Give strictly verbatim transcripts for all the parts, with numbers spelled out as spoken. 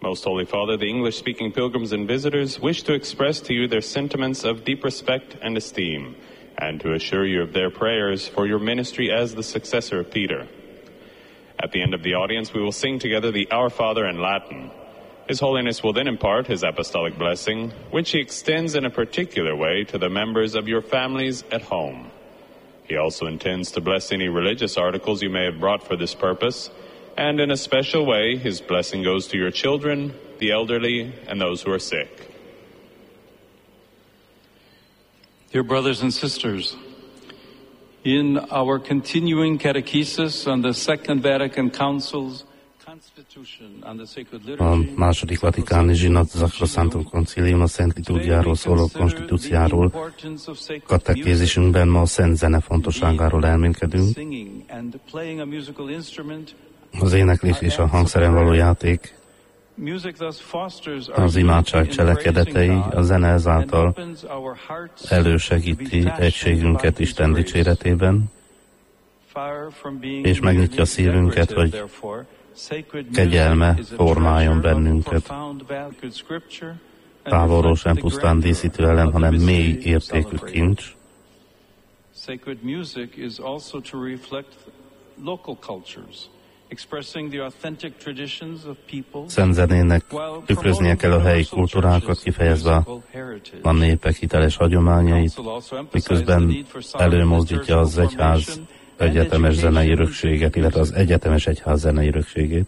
Most Holy Father, the English-speaking pilgrims and visitors wish to express to you their sentiments of deep respect and esteem, and to assure you of their prayers for your ministry as the successor of Peter. At the end of the audience, we will sing together the Our Father in Latin. His Holiness will then impart his apostolic blessing, which he extends in a particular way to the members of your families at home. He also intends to bless any religious articles you may have brought for this purpose, and in a special way, his blessing goes to your children, the elderly, and those who are sick. Dear brothers and sisters, in our continuing catechesis on the Second Vatican Council's Constitution on the Sacred Liturgy, a második vatikáni zsinat Sacrosanctum Concilium a Szent Liturgiáról szóló konstitúciáról, katekézisünkben ma a szent zene fontosságáról elmélkedünk. Az éneklés és a hangszeren való játék, az imádság cselekedetei, a zene ezáltal elősegíti egységünket Isten dicséretében, és megnyitja a szívünket, hogy kegyelme formáljon bennünket. Távolról sem pusztán díszítő elem, hanem mély értékű kincs. Szent zenének tükröznie kell a helyi kultúrákat, kifejezve a népek hiteles hagyományait, miközben előmozdítja az egyház egyetemes zenei örökséget, illetve az egyetemes egyház zenei örökségét.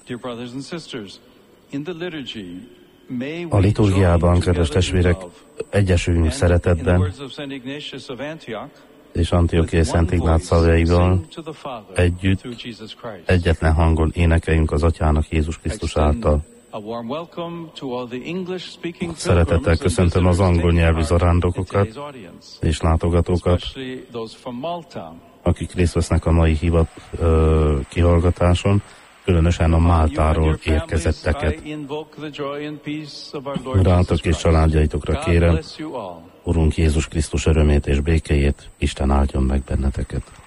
A liturgiában, kedves testvérek, egyesülünk szeretetben, és Antiochiai Szent Ignác szavaival együtt egyetlen hangon énekeljünk az Atyának Jézus Krisztus által. Szeretettel köszöntöm az angol nyelvű zarándokokat és látogatókat, akik részt vesznek a mai hivat ö, kihallgatáson, különösen a Máltáról érkezetteket. Rátok és családjaitokra kérem, Urunk Jézus Krisztus örömét és békéjét, Isten áldjon meg benneteket.